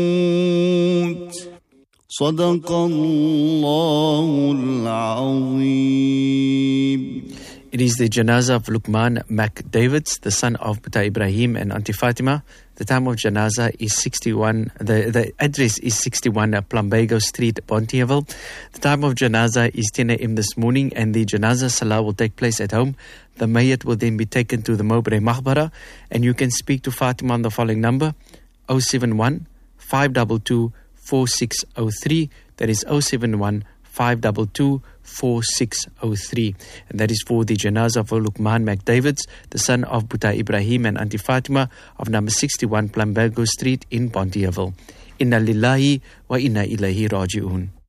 صدق الله العظيم. It is the janazah of Luqman McDavids, the son of Buta Ibrahim and Auntie Fatima. The time of janazah is 61, the address is 61 Plumbago Street, Bonteheuwel. The time of janazah is 10 a.m. this morning, and the janazah salah will take place at home. The mayyat will then be taken to the Mowbray Maqbara, and you can speak to Fatima on the following number, 071 522 4603. That is 071 522 4603, and that is for the janazah of Luqman McDavids, the son of Buta Ibrahim and Auntie Fatima, of number 61 Plumbago Street in Bonteheuwel. Inna lillahi wa inna ilayhi raji'un.